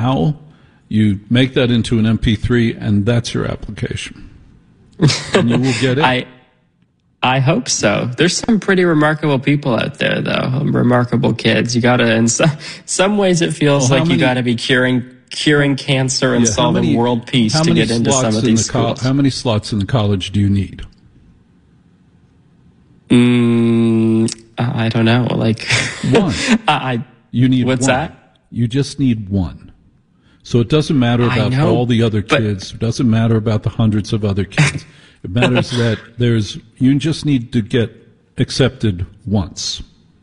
now, you make that into an MP3, and that's your application. And you will get it. I hope so. There's some pretty remarkable people out there, though. Remarkable kids. You gotta, in some ways, it feels like you gotta be curing cancer and solving world peace to get into some of these schools. How many slots in the college do you need? I don't know. Like one. You need what's one. that? You just need one. So it doesn't matter about all the other kids. It doesn't matter about the hundreds of other kids. It matters that you just need to get accepted once.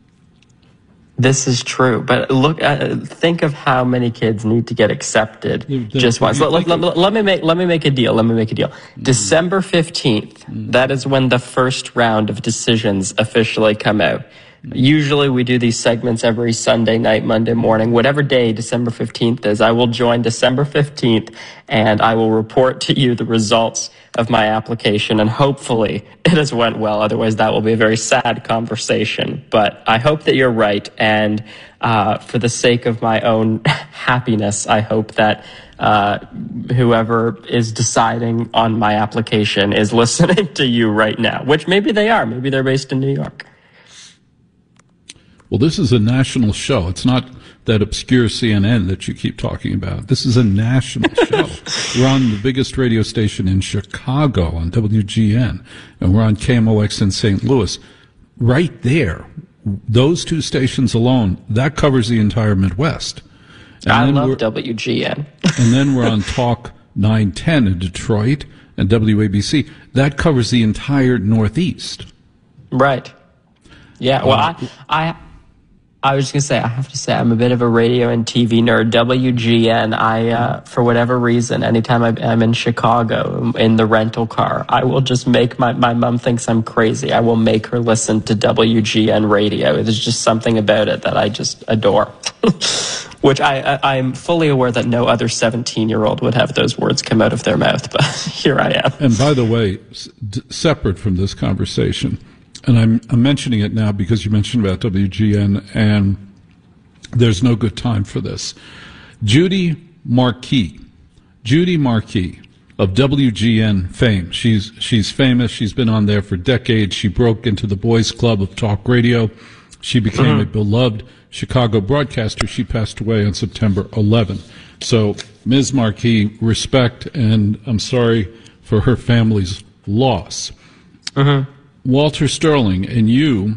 This is true, but think of how many kids need to get accepted just once. Let me make a deal. December 15th, that is when the first round of decisions officially come out. Usually we do these segments every Sunday night, Monday morning, whatever day December 15th is. I will join December 15th and I will report to you the results of my application, and hopefully it has went well. Otherwise that will be a very sad conversation. But I hope that you're right, and for the sake of my own happiness, I hope that whoever is deciding on my application is listening to you right now, which maybe they are. Maybe they're based in New York. Well, this is a national show. It's not that obscure CNN that you keep talking about. This is a national show. We're on the biggest radio station in Chicago on WGN, and we're on KMOX in St. Louis. Right there, those two stations alone, that covers the entire Midwest. And I love WGN. And then we're on Talk 910 in Detroit and WABC. That covers the entire Northeast. Right. Yeah, well, I was just going to say, I have to say, I'm a bit of a radio and TV nerd. WGN, for whatever reason, anytime I'm in Chicago in the rental car, I will just make my mom thinks I'm crazy. I will make her listen to WGN radio. There's just something about it that I just adore. Which I'm fully aware that no other 17-year-old would have those words come out of their mouth, but here I am. And by the way, separate from this conversation, and I'm mentioning it now because you mentioned about WGN, and there's no good time for this. Judy Marquis of WGN fame. She's famous. She's been on there for decades. She broke into the boys' club of talk radio. She became a beloved Chicago broadcaster. She passed away on September 11th. So, Ms. Marquis, respect, and I'm sorry for her family's loss. Walter Sterling and you,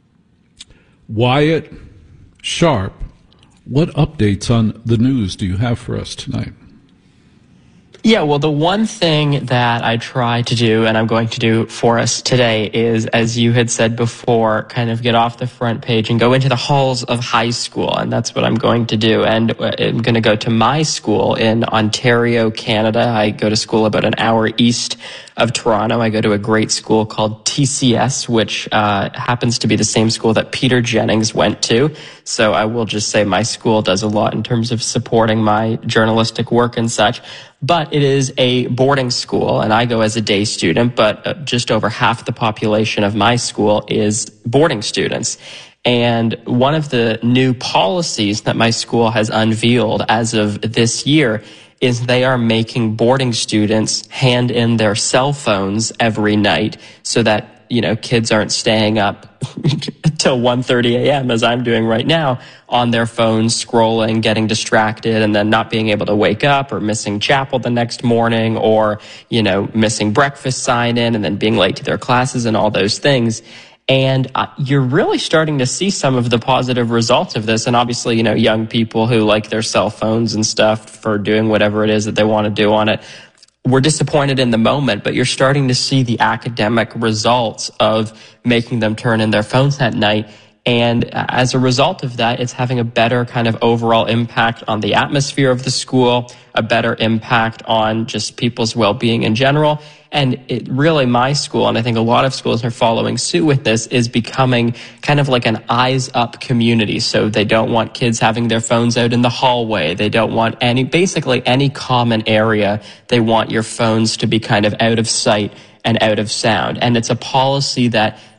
Wyatt Sharp, what updates on the news do you have for us tonight? Yeah, well, the one thing that I try to do, and I'm going to do for us today, is, as you had said before, kind of get off the front page and go into the halls of high school, and that's what I'm going to do. And I'm going to go to my school in Ontario, Canada. I go to school about an hour east of Toronto. I go to a great school called TCS, which happens to be the same school that Peter Jennings went to. So I will just say my school does a lot in terms of supporting my journalistic work and such. But it is a boarding school, and I go as a day student, but just over half the population of my school is boarding students. And one of the new policies that my school has unveiled as of this year is they are making boarding students hand in their cell phones every night so that, you know, kids aren't staying up till 1:30 a.m. as I'm doing right now on their phones, scrolling, getting distracted, and then not being able to wake up, or missing chapel the next morning, or, you know, missing breakfast sign-in and then being late to their classes and all those things. And you're really starting to see some of the positive results of this. And obviously, you know, young people who like their cell phones and stuff for doing whatever it is that they want to do on it, we're disappointed in the moment, but you're starting to see the academic results of making them turn in their phones at night. And as a result of that, it's having a better kind of overall impact on the atmosphere of the school, a better impact on just people's well-being in general. And it really, my school, and I think a lot of schools are following suit with this, is becoming kind of like an eyes up community. So they don't want kids having their phones out in the hallway. They don't want basically any common area. They want your phones to be kind of out of sight and out of sound. And it's a policy that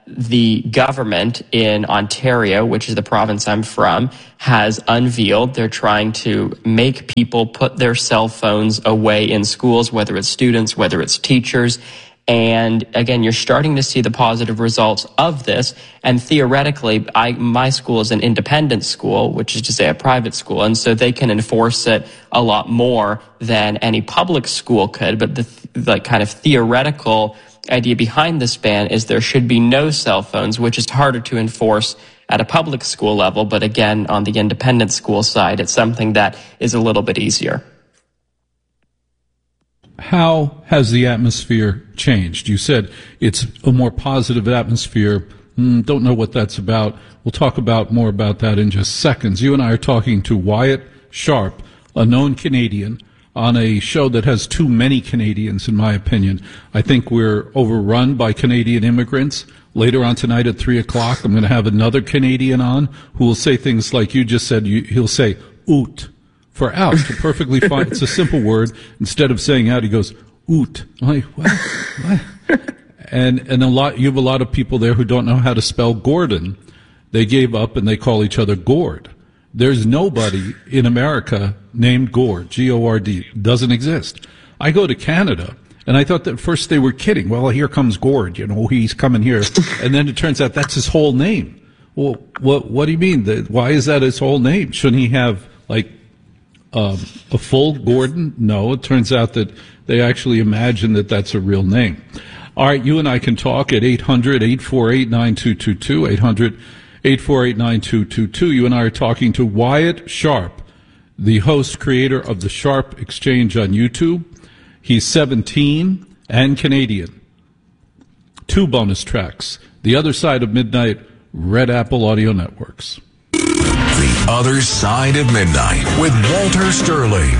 the government in Ontario, which is the province I'm from, has unveiled. They're trying to make people put their cell phones away in schools, whether it's students, whether it's teachers. And again, you're starting to see the positive results of this. And theoretically, my school is an independent school, which is to say a private school. And so they can enforce it a lot more than any public school could. But the kind of theoretical idea behind this ban is there should be no cell phones, which is harder to enforce at a public school level. But again, on the independent school side, it's something that is a little bit easier. How has the atmosphere changed? You said it's a more positive atmosphere. Don't know what that's about. We'll talk more about that in just seconds. You and I are talking to Wyatt Sharp, a known Canadian, on a show that has too many Canadians, in my opinion. I think we're overrun by Canadian immigrants. Later on tonight at 3 o'clock, I'm going to have another Canadian on who will say things like you just said. He'll say, oot. For out, perfectly fine. It's a simple word. Instead of saying out, he goes, oot. I'm like, what? And you have a lot of people there who don't know how to spell Gordon. They gave up and they call each other Gord. There's nobody in America named Gord, G-O-R-D. Doesn't exist. I go to Canada and I thought that first they were kidding. Well, here comes Gord, he's coming here. And then it turns out that's his whole name. Well, what do you mean? Why is that his whole name? Shouldn't he have, a full Gordon? No, it turns out that they actually imagine that that's a real name. All right, you and I can talk at 800-848-9222, 800-848-9222. You and I are talking to Wyatt Sharp, the host, creator of the Sharp Exchange on YouTube. He's 17 and Canadian. 2 bonus tracks. The Other Side of Midnight, Red Apple Audio Networks. The Other Side of Midnight with Walter Sterling.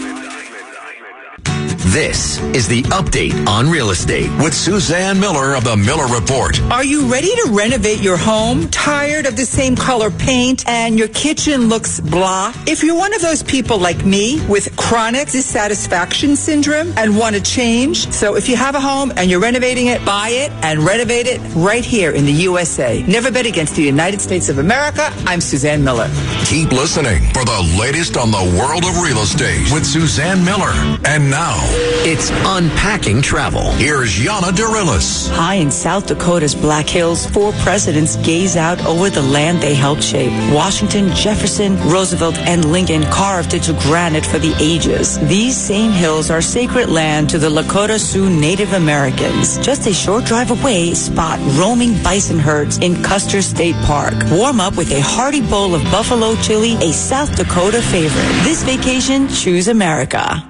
This is the Update on Real Estate with Suzanne Miller of the Miller Report. Are you ready to renovate your home? Tired of the same color paint and your kitchen looks blah? If you're one of those people like me with chronic dissatisfaction syndrome and want to change, so if you have a home and you're renovating it, buy it and renovate it right here in the USA. Never bet against the United States of America. I'm Suzanne Miller. Keep listening for the latest on the world of real estate with Suzanne Miller. And now, it's Unpacking Travel. Here's Yana Dorillis. High in South Dakota's Black Hills, 4 presidents gaze out over the land they helped shape. Washington, Jefferson, Roosevelt, and Lincoln carved into granite for the ages. These same hills are sacred land to the Lakota Sioux Native Americans. Just a short drive away, spot roaming bison herds in Custer State Park. Warm up with a hearty bowl of buffalo chili, a South Dakota favorite. This vacation, choose America.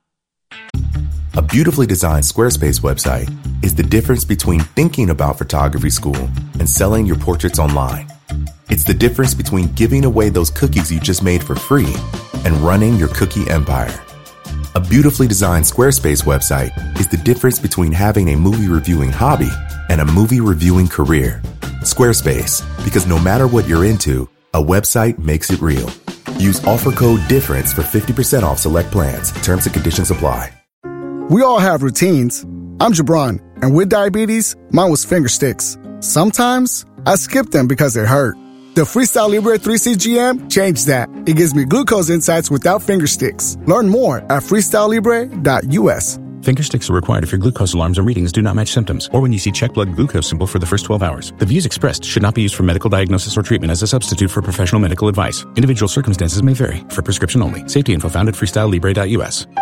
A beautifully designed Squarespace website is the difference between thinking about photography school and selling your portraits online. It's the difference between giving away those cookies you just made for free and running your cookie empire. A beautifully designed Squarespace website is the difference between having a movie reviewing hobby and a movie reviewing career. Squarespace, because no matter what you're into, a website makes it real. Use offer code DIFFERENCE for 50% off select plans. Terms and conditions apply. We all have routines. I'm Jabron, and with diabetes, mine was finger sticks. Sometimes I skip them because they hurt. The Freestyle Libre 3CGM changed that. It gives me glucose insights without finger sticks. Learn more at freestylelibre.us. Finger sticks are required if your glucose alarms and readings do not match symptoms, or when you see check blood glucose symbol for the first 12 hours. The views expressed should not be used for medical diagnosis or treatment as a substitute for professional medical advice. Individual circumstances may vary. For prescription only. Safety info found at freestylelibre.us.